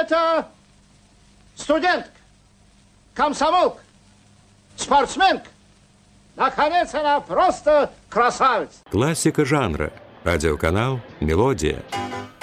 это студентка, комсомолка, спортсменка. Наконец, она просто красавица. Классика жанра. Радиоканал «Мелодия».